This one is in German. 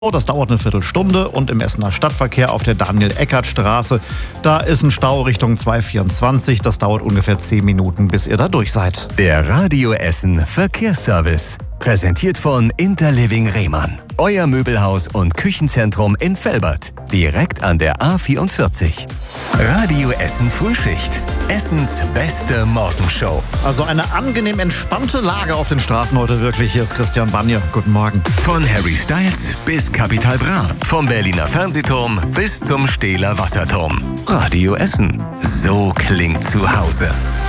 Das dauert eine Viertelstunde und im Essener Stadtverkehr auf der Daniel-Eckert-Straße, da ist ein Stau Richtung 224. Das dauert ungefähr 10 Minuten, bis ihr da durch seid. Der Radio Essen Verkehrsservice. Präsentiert von Interliving Rehmann. Euer Möbelhaus und Küchenzentrum in Velbert. Direkt an der A44. Radio Essen Frühschicht. Essens beste Morgenshow. Also eine angenehm entspannte Lage auf den Straßen heute wirklich. Hier ist Christian Banje. Guten Morgen. Von Harry Styles bis Capital Bra. Vom Berliner Fernsehturm bis zum Stehler Wasserturm. Radio Essen. So klingt zu Hause.